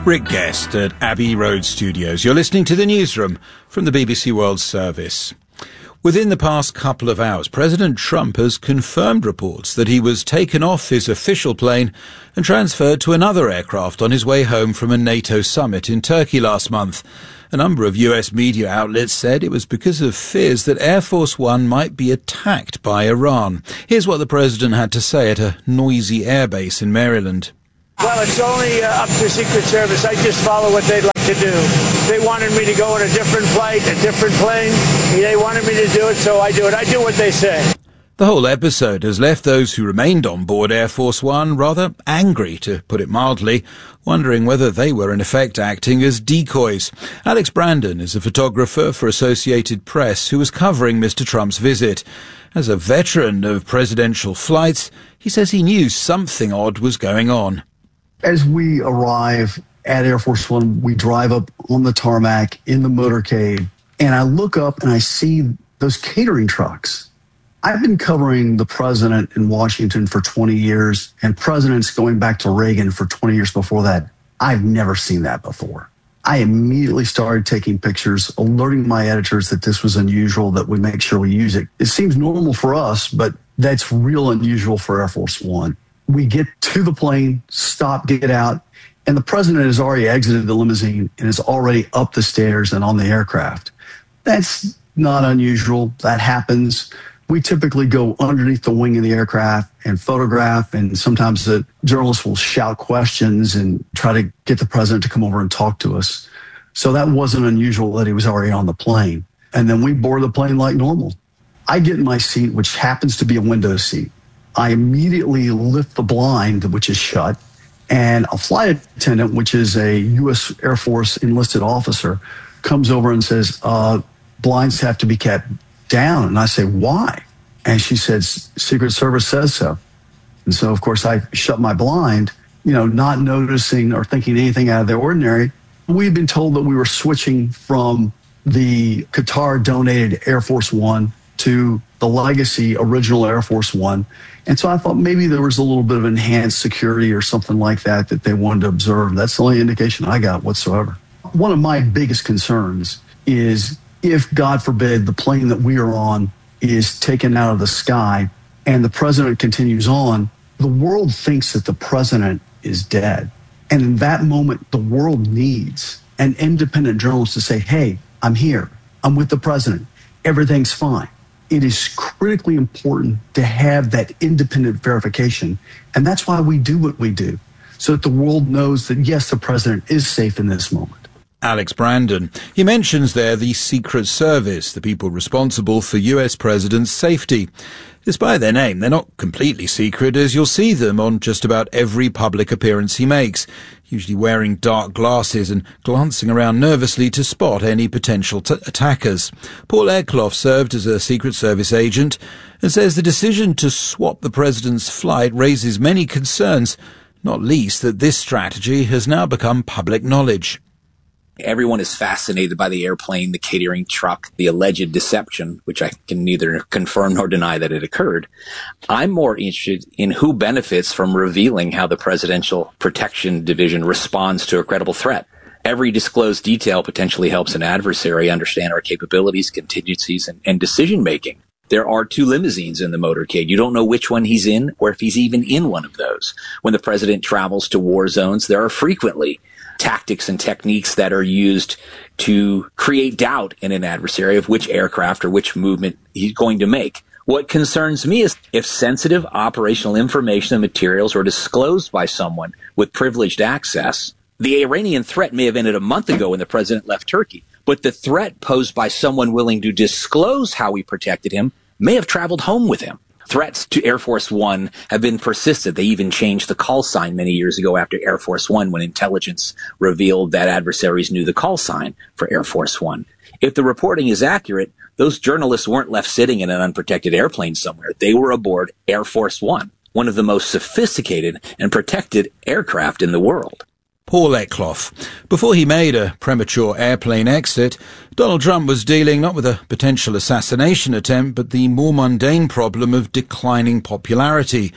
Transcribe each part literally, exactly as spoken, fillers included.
Rick Guest at Abbey Road Studios. You're listening to the newsroom from the B B C World Service. Within the past couple of hours, President Trump has confirmed reports that he was taken off his official plane and transferred to another aircraft on his way home from a NATO summit in Turkey last month. A number of U S media outlets said it was because of fears that Air Force One might be attacked by Iran. Here's what the president had to say at a noisy airbase in Maryland. Well, it's only uh, up to Secret Service. I just follow what they'd like to do. They wanted me to go on a different flight, a different plane. They wanted me to do it, so I do it. I do what they say. The whole episode has left those who remained on board Air Force One rather angry, to put it mildly, wondering whether they were in effect acting as decoys. Alex Brandon is a photographer for Associated Press who was covering Mister Trump's visit. As a veteran of presidential flights, he says he knew something odd was going on. As we arrive at Air Force One, we drive up on the tarmac in the motorcade, and I look up and I see those catering trucks. I've been covering the president in Washington for twenty years and presidents going back to Reagan for twenty years before that. I've never seen that before. I immediately started taking pictures, alerting my editors that this was unusual, that we make sure we use it. It seems normal for us, but that's real unusual for Air Force One. We get to the plane, stop, get out, and the president has already exited the limousine and is already up the stairs and on the aircraft. That's not unusual. That happens. We typically go underneath the wing of the aircraft and photograph, and sometimes the journalists will shout questions and try to get the president to come over and talk to us. So that wasn't unusual that he was already on the plane. And then we board the plane like normal. I get in my seat, which happens to be a window seat. I immediately lift the blind, which is shut, and a flight attendant, which is a U S Air Force enlisted officer, comes over and says, uh, blinds have to be kept down. And I say, why? And she says, Secret Service says so. And so, of course, I shut my blind, you know, not noticing or thinking anything out of the ordinary. We'd been told that we were switching from the Qatar-donated Air Force One to the legacy original Air Force One. And so I thought maybe there was a little bit of enhanced security or something like that that they wanted to observe. That's the only indication I got whatsoever. One of my biggest concerns is if, God forbid, the plane that we are on is taken out of the sky and the president continues on, the world thinks that the president is dead. And in that moment, the world needs an independent journalist to say, hey, I'm here. I'm with the president. Everything's fine. It is critically important to have that independent verification. And that's why we do what we do, so that the world knows that, yes, the president is safe in this moment. Alex Brandon. He mentions there the Secret Service, the people responsible for U S presidents' safety. Despite their name, they're not completely secret, as you'll see them on just about every public appearance he makes, usually wearing dark glasses and glancing around nervously to spot any potential t- attackers. Paul Eklof served as a Secret Service agent and says the decision to swap the president's flight raises many concerns, not least that this strategy has now become public knowledge. Everyone is fascinated by the airplane, the catering truck, the alleged deception, which I can neither confirm nor deny that it occurred. I'm more interested in who benefits from revealing how the Presidential Protection Division responds to a credible threat. Every disclosed detail potentially helps an adversary understand our capabilities, contingencies, and, and decision-making. There are two limousines in the motorcade. You don't know which one he's in or if he's even in one of those. When the president travels to war zones, there are frequently tactics and techniques that are used to create doubt in an adversary of which aircraft or which movement he's going to make. What concerns me is if sensitive operational information and materials are disclosed by someone with privileged access. The Iranian threat may have ended a month ago when the president left Turkey, but the threat posed by someone willing to disclose how we protected him may have traveled home with him. Threats to Air Force One have been persistent. They even changed the call sign many years ago after Air Force One when intelligence revealed that adversaries knew the call sign for Air Force One. If the reporting is accurate, those journalists weren't left sitting in an unprotected airplane somewhere. They were aboard Air Force One, one of the most sophisticated and protected aircraft in the world. Paul Eklof. Before he made a premature airplane exit, Donald Trump was dealing not with a potential assassination attempt, but the more mundane problem of declining popularity.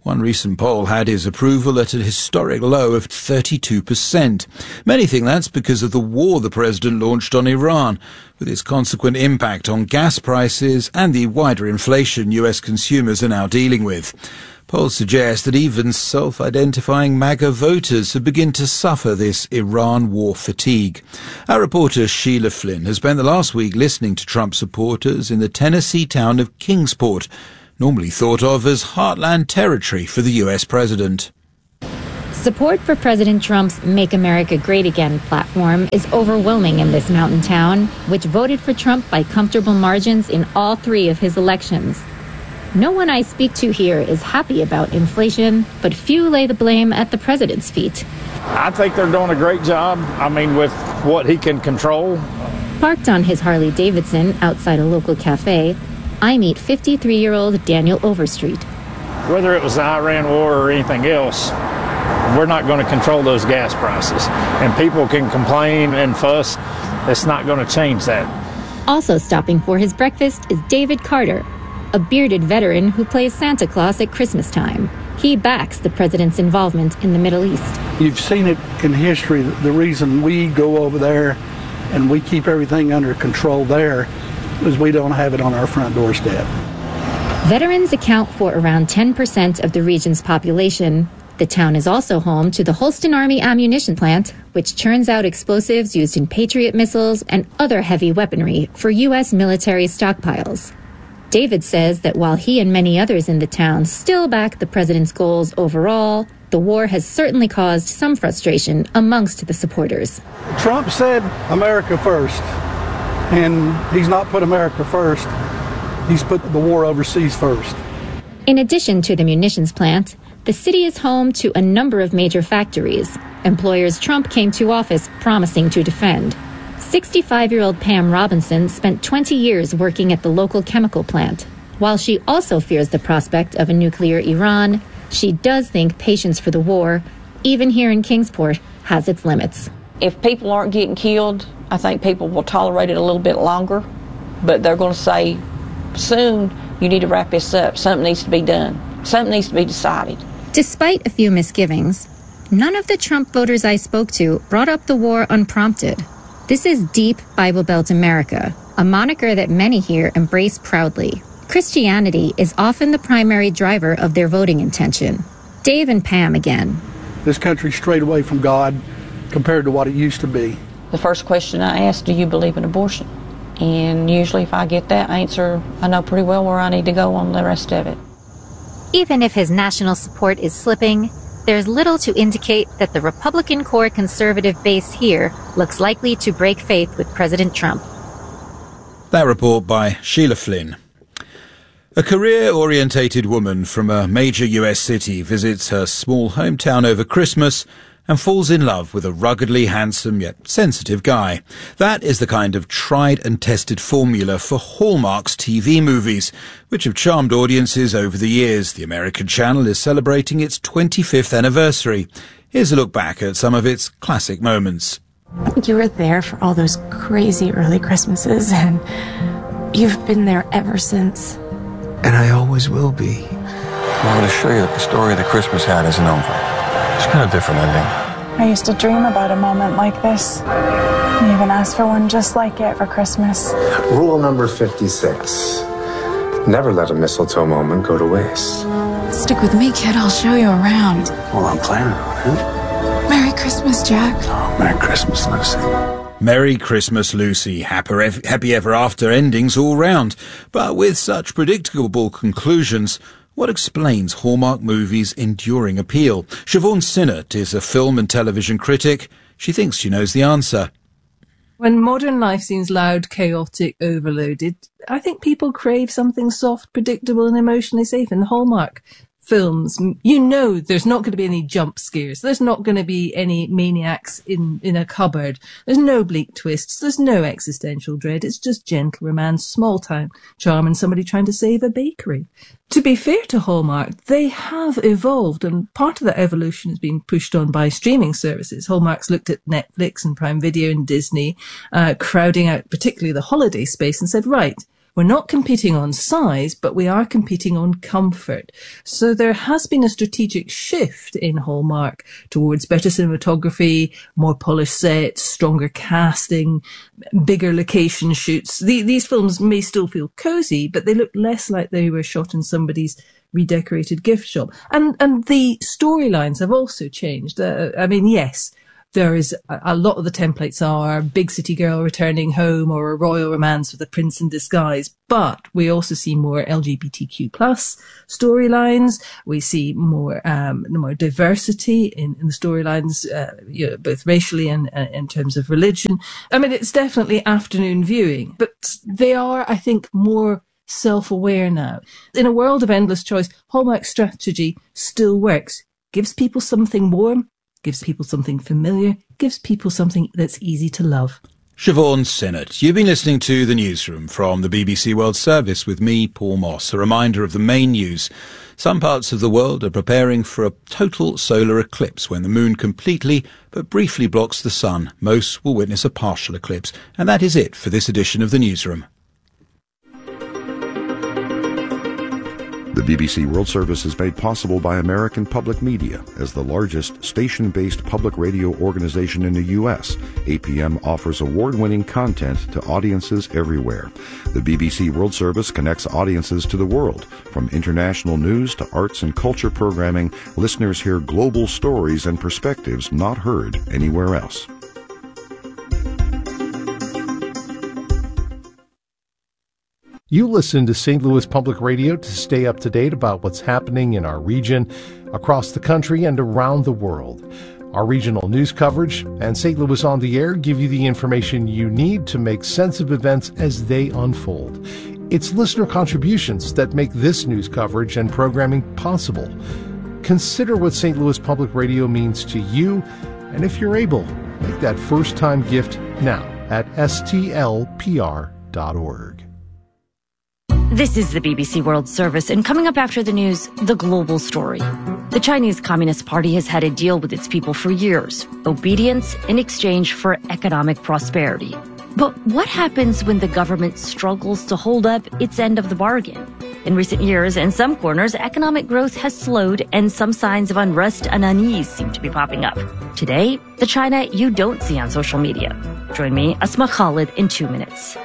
One recent poll had his approval at a historic low of thirty-two percent. Many think that's because of the war the president launched on Iran, with its consequent impact on gas prices and the wider inflation U S consumers are now dealing with. Polls suggest that even self-identifying MAGA voters have begun to suffer this Iran war fatigue. Our reporter Sheila Flynn has spent the last week listening to Trump supporters in the Tennessee town of Kingsport, normally thought of as heartland territory for the U S president. Support for President Trump's Make America Great Again platform is overwhelming in this mountain town, which voted for Trump by comfortable margins in all three of his elections. No one I speak to here is happy about inflation, but few lay the blame at the president's feet. I think they're doing a great job, I mean, with what he can control. Parked on his Harley Davidson outside a local cafe, I meet fifty-three-year-old Daniel Overstreet. Whether it was the Iran war or anything else, we're not going to control those gas prices. And people can complain and fuss. It's not going to change that. Also stopping for his breakfast is David Carter, a bearded veteran who plays Santa Claus at Christmas time. He backs the president's involvement in the Middle East. You've seen it in history. The reason we go over there and we keep everything under control there is we don't have it on our front doorstep. Veterans account for around ten percent of the region's population. The town is also home to the Holston Army Ammunition Plant, which churns out explosives used in Patriot missiles and other heavy weaponry for U S military stockpiles. David says that while he and many others in the town still back the president's goals overall, the war has certainly caused some frustration amongst the supporters. Trump said America first, and he's not put America first. He's put the war overseas first. In addition to the munitions plant, the city is home to a number of major factories, employers Trump came to office promising to defend. sixty-five-year-old Pam Robinson spent twenty years working at the local chemical plant. While she also fears the prospect of a nuclear Iran, she does think patience for the war, even here in Kingsport, has its limits. If people aren't getting killed, I think people will tolerate it a little bit longer, but they're going to say, soon, you need to wrap this up. Something needs to be done. Something needs to be decided. Despite a few misgivings, none of the Trump voters I spoke to brought up the war unprompted. This is Deep Bible Belt America, a moniker that many here embrace proudly. Christianity is often the primary driver of their voting intention. Dave and Pam again. This country's strayed away from God compared to what it used to be. The first question I ask, do you believe in abortion? And usually if I get that answer, I know pretty well where I need to go on the rest of it. Even if his national support is slipping, there's little to indicate that the Republican core conservative base here looks likely to break faith with President Trump. That report by Sheila Flynn. A career-orientated woman from a major U S city visits her small hometown over Christmas and falls in love with a ruggedly handsome yet sensitive guy. That is the kind of tried and tested formula for Hallmark's T V movies, which have charmed audiences over the years. The American channel is celebrating its twenty-fifth anniversary. Here's a look back at some of its classic moments. You were there for all those crazy early Christmases, and you've been there ever since. And I always will be. I want to show you that the story of the Christmas hat isn't over. It's kind of different ending. I used to dream about a moment like this. I even asked for one just like it for Christmas. Rule number fifty-six. Never let a mistletoe moment go to waste. Stick with me, kid. I'll show you around. Well, I'm planning on it. Merry Christmas, Jack. Oh, Merry Christmas, Lucy. Merry Christmas, Lucy. Happy, happy ever after endings all round. But with such predictable conclusions, what explains Hallmark movies' enduring appeal? Siobhan Sinnott is a film and television critic. She thinks she knows the answer. When modern life seems loud, chaotic, overloaded, I think people crave something soft, predictable and emotionally safe. In the Hallmark films, you know there's not going to be any jump scares. There's not going to be any maniacs in, in a cupboard. There's no bleak twists. There's no existential dread. It's just gentle romance, small town charm and somebody trying to save a bakery. To be fair to Hallmark, they have evolved, and part of that evolution has been pushed on by streaming services. Hallmark's looked at Netflix and Prime Video and Disney, uh, crowding out particularly the holiday space and said, right, We're not competing on size, but we are competing on comfort. So there has been a strategic shift in Hallmark towards better cinematography, more polished sets, stronger casting, bigger location shoots. The, these films may still feel cozy, but they look less like they were shot in somebody's redecorated gift shop. And and the storylines have also changed. Uh, I mean, yes, there is a, a lot of the templates are big city girl returning home or a royal romance with a prince in disguise. But we also see more L G B T Q plus storylines. We see more um, more diversity in, in the storylines, uh, you know, both racially and uh, in terms of religion. I mean, it's definitely afternoon viewing, but they are, I think, more self-aware now. In a world of endless choice, Hallmark's strategy still works. Gives people something warm, gives people something familiar, gives people something that's easy to love. Siobhan Sinnott, you've been listening to The Newsroom from the B B C World Service with me, Paul Moss. A reminder of the main news. Some parts of the world are preparing for a total solar eclipse when the moon completely but briefly blocks the sun. Most will witness a partial eclipse. And that is it for this edition of The Newsroom. The B B C World Service is made possible by American Public Media. As the largest station-based public radio organization in the U S, A P M offers award-winning content to audiences everywhere. The B B C World Service connects audiences to the world. From international news to arts and culture programming, listeners hear global stories and perspectives not heard anywhere else. You listen to Saint Louis Public Radio to stay up to date about what's happening in our region, across the country, and around the world. Our regional news coverage and Saint Louis on the Air give you the information you need to make sense of events as they unfold. It's listener contributions that make this news coverage and programming possible. Consider what Saint Louis Public Radio means to you, and if you're able, make that first-time gift now at S T L P R dot org. This is the B B C World Service, and coming up after the news, the global story. The Chinese Communist Party has had a deal with its people for years, obedience in exchange for economic prosperity. But what happens when the government struggles to hold up its end of the bargain? In recent years, in some corners, economic growth has slowed and some signs of unrest and unease seem to be popping up. Today, the China you don't see on social media. Join me, Asma Khalid, in two minutes.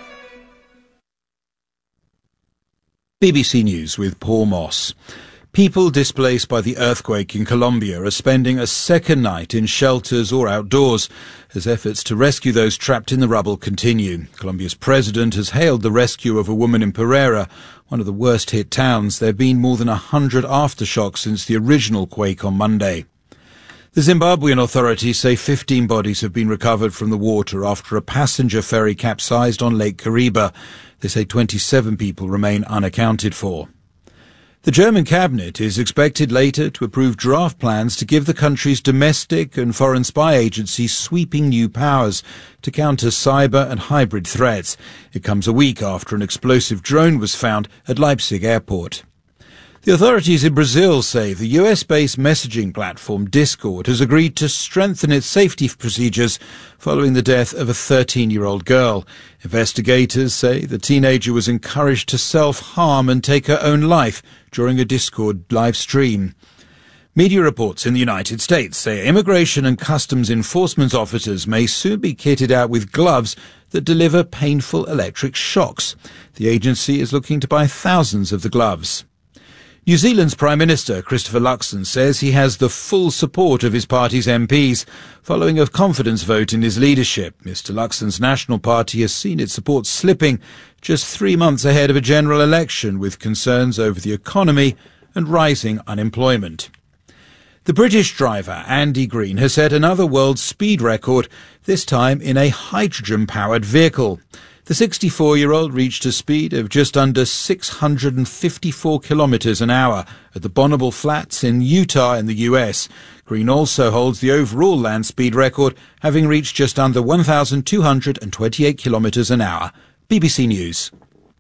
B B C News with Paul Moss. People displaced by the earthquake in Colombia are spending a second night in shelters or outdoors as efforts to rescue those trapped in the rubble continue. Colombia's president has hailed the rescue of a woman in Pereira, one of the worst-hit towns. There have been more than a hundred aftershocks since the original quake on Monday. The Zimbabwean authorities say fifteen bodies have been recovered from the water after a passenger ferry capsized on Lake Kariba. They say twenty-seven people remain unaccounted for. The German cabinet is expected later to approve draft plans to give the country's domestic and foreign spy agencies sweeping new powers to counter cyber and hybrid threats. It comes a week after an explosive drone was found at Leipzig airport. The authorities in Brazil say the U S-based messaging platform Discord has agreed to strengthen its safety procedures following the death of a thirteen-year-old girl. Investigators say the teenager was encouraged to self-harm and take her own life during a Discord live stream. Media reports in the United States say immigration and customs enforcement officers may soon be kitted out with gloves that deliver painful electric shocks. The agency is looking to buy thousands of the gloves. New Zealand's Prime Minister, Christopher Luxon, says he has the full support of his party's M Ps following a confidence vote in his leadership. Mister Luxon's National Party has seen its support slipping just three months ahead of a general election, with concerns over the economy and rising unemployment. The British driver, Andy Green, has set another world speed record, this time in a hydrogen-powered vehicle. The sixty-four-year-old reached a speed of just under six hundred fifty-four kilometres an hour at the Bonneville Flats in Utah in the U S. Green also holds the overall land speed record, having reached just under one thousand two hundred twenty-eight kilometres an hour. B B C News.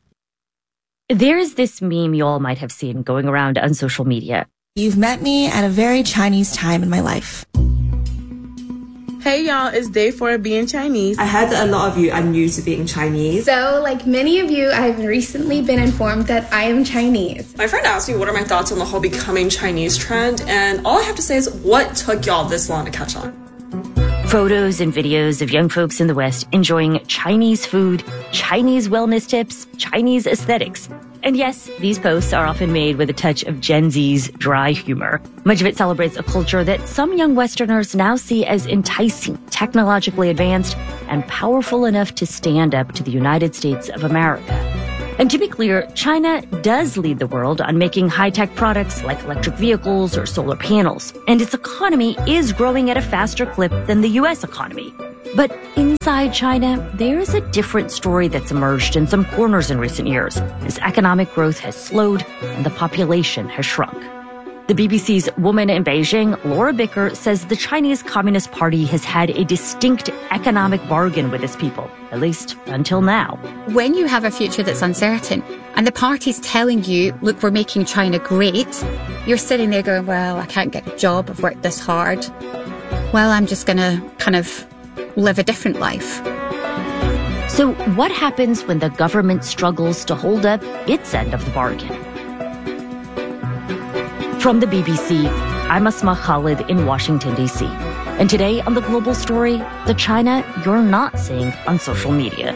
There's this meme you all might have seen going around on social media. You've met me at a very Chinese time in my life. Hey y'all, it's day four of being Chinese. I heard that a lot of you are new to being Chinese. So, like many of you, I've recently been informed that I am Chinese. My friend asked me what are my thoughts on the whole becoming Chinese trend, and all I have to say is, what took y'all this long to catch on? Photos and videos of young folks in the West enjoying Chinese food, Chinese wellness tips, Chinese aesthetics. And yes, these posts are often made with a touch of Gen Z's dry humor. Much of it celebrates a culture that some young Westerners now see as enticing, technologically advanced, and powerful enough to stand up to the United States of America. And to be clear, China does lead the world on making high-tech products like electric vehicles or solar panels, and its economy is growing at a faster clip than the U S economy. But inside China, there is a different story that's emerged in some corners in recent years, as economic growth has slowed and the population has shrunk. The B B C's Woman in Beijing, Laura Bicker, says the Chinese Communist Party has had a distinct economic bargain with its people, at least until now. When you have a future that's uncertain and the party's telling you, look, we're making China great, you're sitting there going, well, I can't get a job, I've worked this hard. Well, I'm just going to kind of live a different life. So what happens when the government struggles to hold up its end of the bargain? From the B B C, I'm Asma Khalid in Washington, D C And today on The Global Story, the China you're not seeing on social media.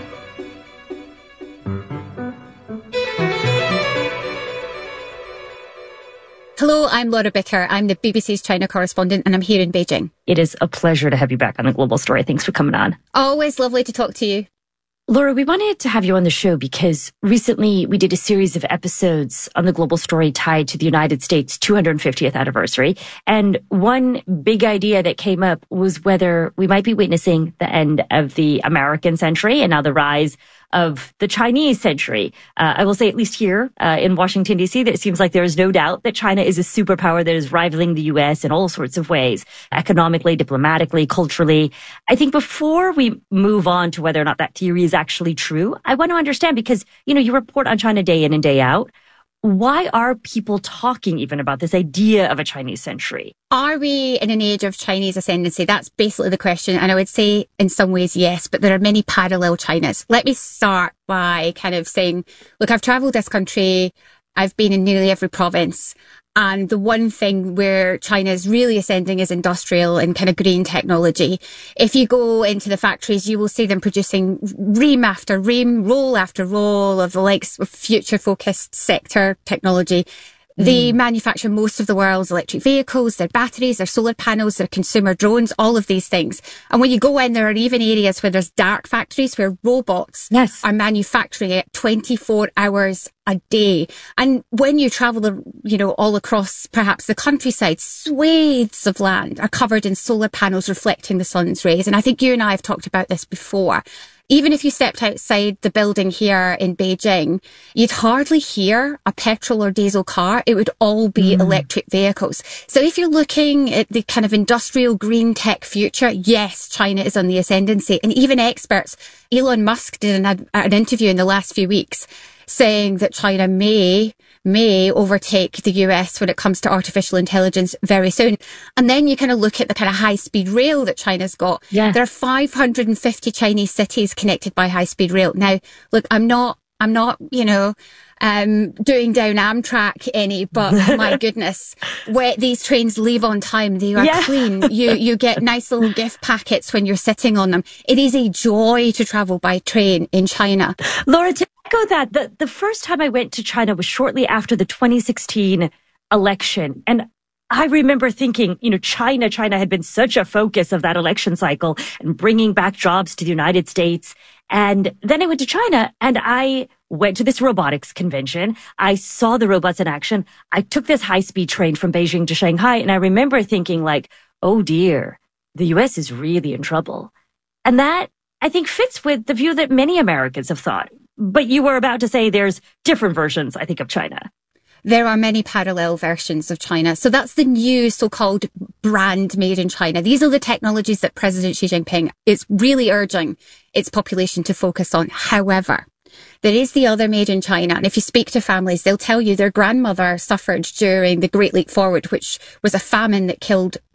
Hello, I'm Laura Bicker. I'm the B B C's China correspondent, and I'm here in Beijing. It is a pleasure to have you back on The Global Story. Thanks for coming on. Always lovely to talk to you. Laura, we wanted to have you on the show because recently we did a series of episodes on The Global Story tied to the United States' two hundred fiftieth anniversary. And one big idea that came up was whether we might be witnessing the end of the American century and now the rise of the Chinese century. Uh, I will say, at least here uh, in Washington, D C, that it seems like there is no doubt that China is a superpower that is rivaling the U S in all sorts of ways, economically, diplomatically, culturally. I think before we move on to whether or not that theory is actually true, I want to understand, because, you know, you report on China day in and day out. Why are people talking even about this idea of a Chinese century? Are we in an age of Chinese ascendancy? That's basically the question. And I would say in some ways, yes, but there are many parallel Chinas. Let me start by kind of saying, look, I've traveled this country. I've been in nearly every province. And the one thing where China is really ascending is industrial and kind of green technology. If you go into the factories, you will see them producing ream after ream, roll after roll of the likes of future-focused sector technology. They mm. manufacture most of the world's electric vehicles, their batteries, their solar panels, their consumer drones, all of these things. And when you go in, there are even areas where there's dark factories where robots yes. are manufacturing it twenty-four hours a day. And when you travel, you know, all across perhaps the countryside, swathes of land are covered in solar panels reflecting the sun's rays. And I think you and I have talked about this before. Even if you stepped outside the building here in Beijing, you'd hardly hear a petrol or diesel car. It would all be mm. electric vehicles. So if you're looking at the kind of industrial green tech future, yes, China is on the ascendancy. And even experts, Elon Musk did an, an interview in the last few weeks saying that China may may overtake the U S when it comes to artificial intelligence very soon. And then you kind of look at the kind of high-speed rail that China's got. Yeah. There are five hundred fifty Chinese cities connected by high-speed rail. Now, look, I'm not, I'm not, you know, um, doing down Amtrak any, but my goodness, where these trains leave on time, they are yeah. clean. You, you get nice little gift packets when you're sitting on them. It is a joy to travel by train in China. Laura, to echo that, the, the first time I went to China was shortly after the twenty sixteen election. And I remember thinking, you know, China, China had been such a focus of that election cycle and bringing back jobs to the United States. And then I went to China and I went to this robotics convention. I saw the robots in action. I took this high-speed train from Beijing to Shanghai. And I remember thinking like, oh dear, the U S is really in trouble. And that, I think, fits with the view that many Americans have thought. But you were about to say there's different versions, I think, of China. There are many parallel versions of China. So that's the new so-called brand made in China. These are the technologies that President Xi Jinping is really urging its population to focus on. However, there is the other made in China. And if you speak to families, they'll tell you their grandmother suffered during the Great Leap Forward, which was a famine that killed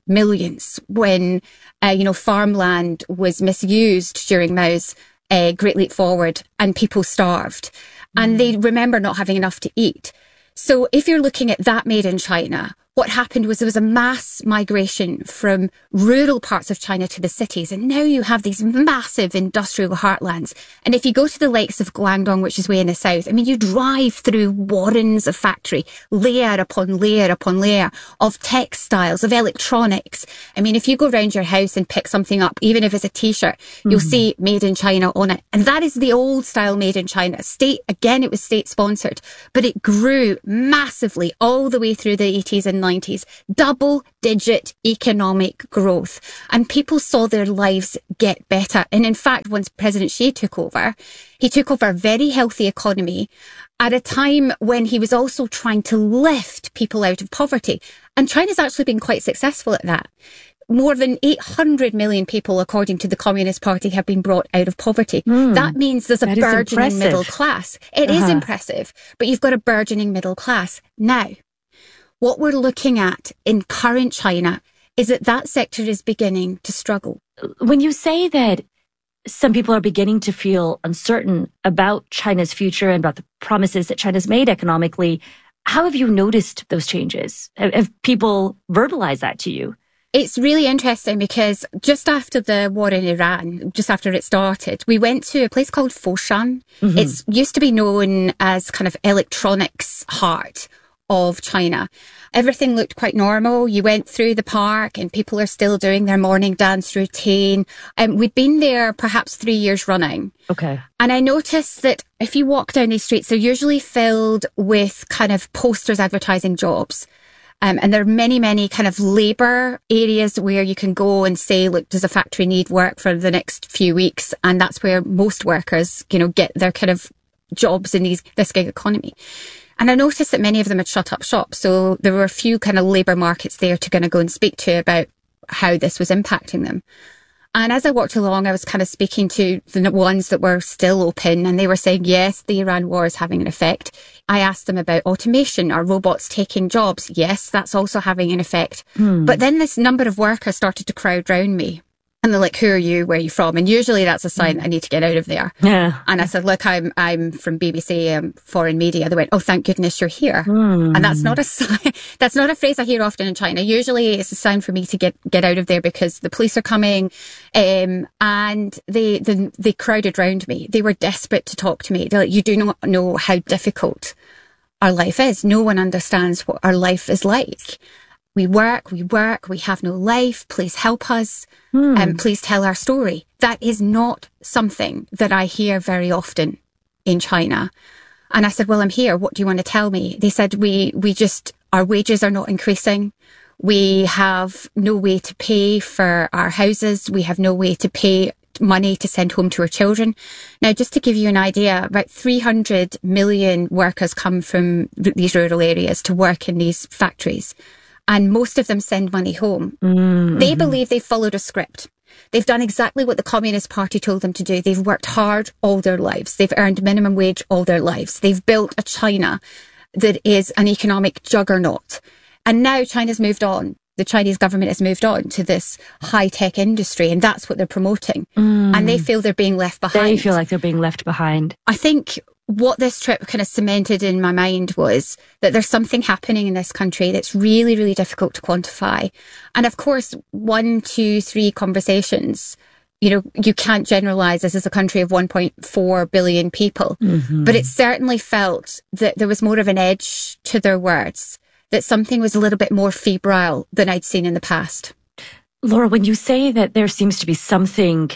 millions when, uh, you know, farmland was misused during Mao's uh, Great Leap Forward and people starved. Mm. And they remember not having enough to eat. So if you're looking at that made in China, what happened was there was a mass migration from rural parts of China to the cities. And now you have these massive industrial heartlands. And if you go to the likes of Guangdong, which is way in the south, I mean, you drive through warrens of factory, layer upon layer upon layer of textiles, of electronics. I mean, if you go around your house and pick something up, even if it's a t-shirt, mm-hmm. you'll see made in China on it. And that is the old style made in China. State, again, it was state sponsored, but it grew massively all the way through the eighties and nineties, double digit economic growth. And people saw their lives get better. And in fact, once President Xi took over, he took over a very healthy economy at a time when he was also trying to lift people out of poverty. And China's actually been quite successful at that. More than eight hundred million people, according to the Communist Party, have been brought out of poverty. Mm, that means there's a burgeoning middle class. It uh-huh. is impressive, but you've got a burgeoning middle class. Now, what we're looking at in current China is that that sector is beginning to struggle. When you say that some people are beginning to feel uncertain about China's future and about the promises that China's made economically, how have you noticed those changes? Have people verbalized that to you? It's really interesting because just after the war in Iran, just after it started, we went to a place called Foshan. Mm-hmm. It's used to be known as kind of electronics heart of China. Everything looked quite normal. You went through the park and people are still doing their morning dance routine. And um, we'd been there perhaps three years running. Okay. And I noticed that if you walk down these streets, they're usually filled with kind of posters advertising jobs. Um, and there are many, many kind of labour areas where you can go and say, look, does a factory need work for the next few weeks? And that's where most workers, you know, get their kind of jobs in these, this gig economy. And I noticed that many of them had shut up shop. So there were a few kind of labour markets there to kind of go and speak to about how this was impacting them. And as I walked along, I was kind of speaking to the ones that were still open, and they were saying, yes, the Iran war is having an effect. I asked them about automation. Are robots taking jobs? Yes, that's also having an effect. Hmm. But then this number of workers started to crowd round me. And they're like, who are you? Where are you from? And usually that's a sign mm. I need to get out of there. Yeah. And I said, look, I'm I'm from B B C um, Foreign Media. They went, oh, thank goodness you're here. Mm. And that's not a sign. That's not a phrase I hear often in China. Usually it's a sign for me to get, get out of there because the police are coming. Um, and they, they, they crowded round me. They were desperate to talk to me. They're like, you do not know how difficult our life is. No one understands what our life is like. We work, we work, we have no life. Please help us. Hmm. And please tell our story. That is not something that I hear very often in China. And I said, well, I'm here. What do you want to tell me? They said, we, we just, our wages are not increasing. We have no way to pay for our houses. We have no way to pay money to send home to our children. Now, just to give you an idea, about three hundred million workers come from these rural areas to work in these factories. And most of them send money home. Mm-hmm. They believe they've followed a script. They've done exactly what the Communist Party told them to do. They've worked hard all their lives. They've earned minimum wage all their lives. They've built a China that is an economic juggernaut. And now China's moved on. The Chinese government has moved on to this high-tech industry, and that's what they're promoting. Mm. And they feel they're being left behind. They feel like they're being left behind. I think what this trip kind of cemented in my mind was that there's something happening in this country that's really, really difficult to quantify. And of course, one, two, three conversations, you know, you can't generalize this as a country of one point four billion people. Mm-hmm. But it certainly felt that there was more of an edge to their words, that something was a little bit more febrile than I'd seen in the past. Laura, when you say that there seems to be something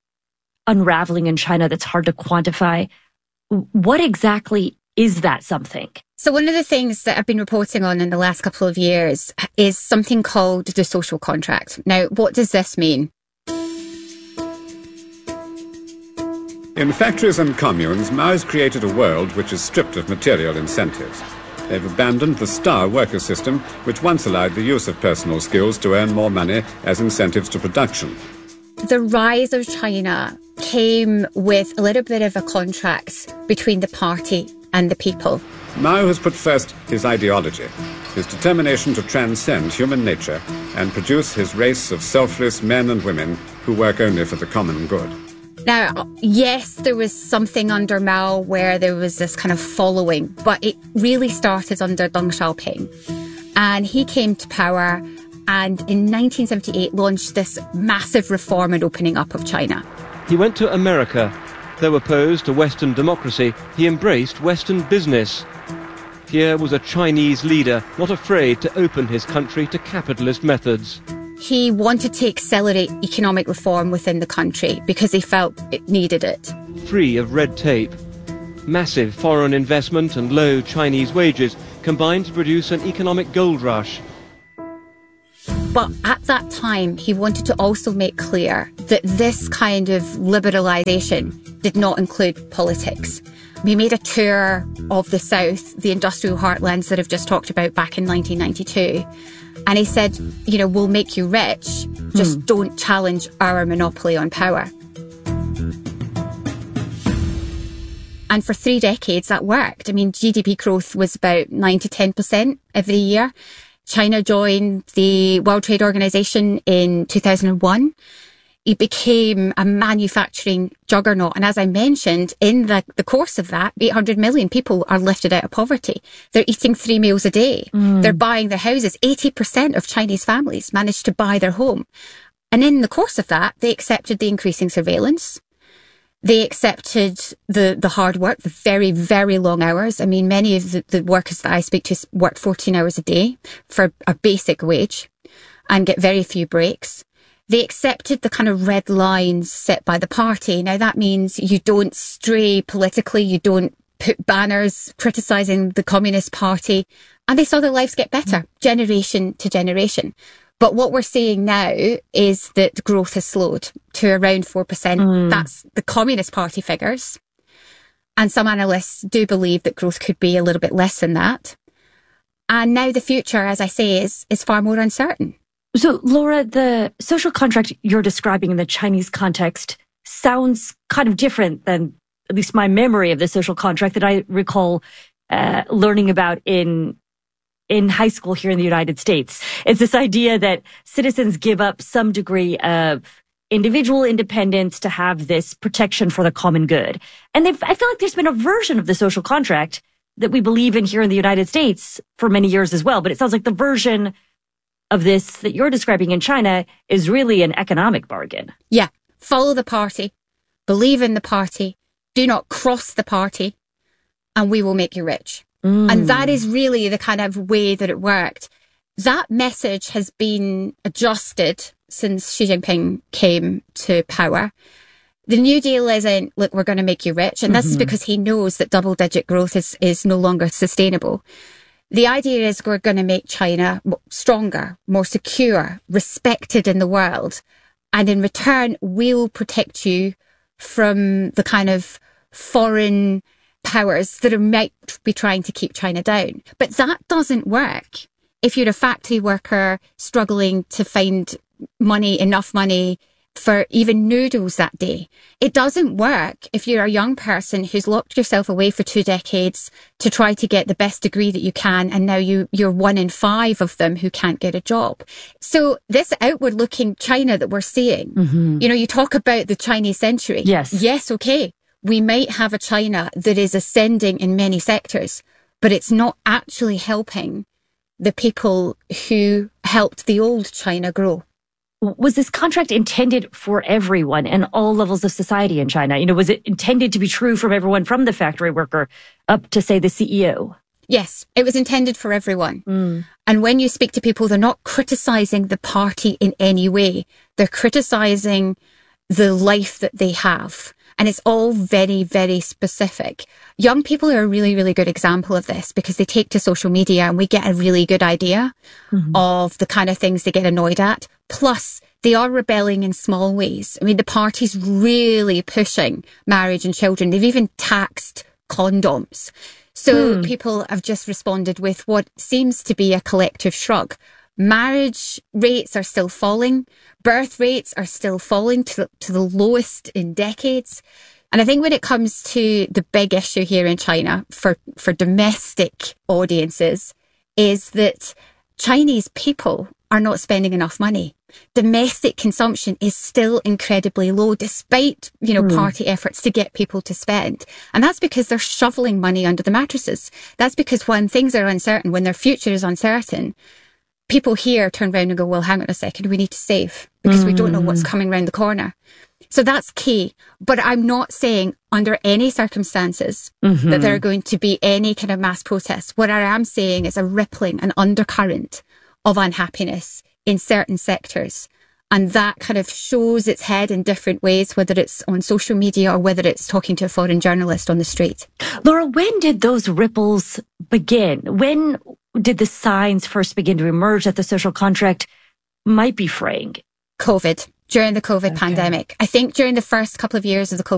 unraveling in China that's hard to quantify, what exactly is that something? So one of the things that I've been reporting on in the last couple of years is something called the social contract. Now, what does this mean? In factories and communes, Mao's created a world which is stripped of material incentives. They've abandoned the star worker system, which once allowed the use of personal skills to earn more money as incentives to production. The rise of China came with a little bit of a contract between the party and the people. Mao has put first his ideology. his determination to transcend human nature and produce his race of selfless men and women who work only for the common good. Now, yes, there was something under Mao where there was this kind of following, but it really started under Deng Xiaoping. And he came to power and in nineteen seventy-eight launched this massive reform and opening up of China. He went to America. Though opposed to Western democracy, he embraced Western business. Here was a Chinese leader not afraid to open his country to capitalist methods. He wanted to accelerate economic reform within the country because he felt it needed it. Free of red tape. Massive foreign investment and low Chinese wages combined to produce an economic gold rush. But at that time, he wanted to also make clear that this kind of liberalisation did not include politics. We made a tour of the South, the industrial heartlands that I've just talked about back in nineteen ninety-two. And he said, you know, we'll make you rich, just hmm. don't challenge our monopoly on power. And for three decades, that worked. I mean, G D P growth was about nine to ten percent every year. China joined the World Trade Organization in two thousand one. It became a manufacturing juggernaut. And as I mentioned, in the, the course of that, eight hundred million people are lifted out of poverty. They're eating three meals a day. Mm. They're buying their houses. eighty percent of Chinese families managed to buy their home. And in the course of that, they accepted the increasing surveillance. They accepted the, the hard work, the very, very long hours. I mean, many of the, the workers that I speak to work fourteen hours a day for a basic wage and get very few breaks. They accepted the kind of red lines set by the party. Now, that means you don't stray politically, you don't put banners criticising the Communist Party, and they saw their lives get better, generation to generation. But what we're seeing now is that growth has slowed to around four percent. Mm. That's the Communist Party figures. And some analysts do believe that growth could be a little bit less than that. And now the future, as I say, is, is far more uncertain. So, Laura, the social contract you're describing in the Chinese context sounds kind of different than at least my memory of the social contract that I recall uh, learning about in in high school here in the United States. It's this idea that citizens give up some degree of individual independence to have this protection for the common good. And I feel like there's been a version of the social contract that we believe in here in the United States for many years as well. But it sounds like the version of this that you're describing in China is really an economic bargain. Yeah. Follow the party, believe in the party, do not cross the party, and we will make you rich. Mm. And that is really the kind of way that it worked. That message has been adjusted since Xi Jinping came to power. The New Deal isn't, look, we're going to make you rich. And mm-hmm. this is because he knows that double digit growth is, is no longer sustainable. The idea is we're going to make China stronger, more secure, respected in the world. And in return, we'll protect you from the kind of foreign powers that are, might be trying to keep China down. But that doesn't work if you're a factory worker struggling to find money, enough money for even noodles that day. It doesn't work if you're a young person who's locked yourself away for two decades to try to get the best degree that you can, and now you, you're one in five of them who can't get a job. So this outward-looking China that we're seeing, mm-hmm. you know, you talk about the Chinese century. Yes. Yes, okay. We might have a China that is ascending in many sectors, but it's not actually helping the people who helped the old China grow. Was this contract intended for everyone and all levels of society in China? You know, was it intended to be true from everyone from the factory worker up to, say, the C E O? Yes, it was intended for everyone. Mm. And when you speak to people, they're not criticizing the party in any way. They're criticizing the life that they have. And it's all very, very specific. Young people are a really, really good example of this because they take to social media and we get a really good idea mm-hmm. of the kind of things they get annoyed at. Plus, they are rebelling in small ways. I mean, the party's really pushing marriage and children. They've even taxed condoms. So hmm. people have just responded with what seems to be a collective shrug. Marriage rates are still falling. Birth rates are still falling to, to the lowest in decades. And I think when it comes to the big issue here in China for, for domestic audiences, is that Chinese people are not spending enough money. Domestic consumption is still incredibly low, despite, you know, mm. party efforts to get people to spend. And that's because they're shoveling money under the mattresses. That's because when things are uncertain, when their future is uncertain, people here turn around and go, well, hang on a second, we need to save because mm. we don't know what's coming around the corner. So that's key. But I'm not saying under any circumstances mm-hmm. that there are going to be any kind of mass protests. What I am saying is a rippling, an undercurrent of unhappiness in certain sectors. And that kind of shows its head in different ways, whether it's on social media or whether it's talking to a foreign journalist on the street. Laura, when did those ripples begin? When did the signs first begin to emerge that the social contract might be fraying? COVID. During the COVID okay. pandemic. I think during the first couple of years of the COVID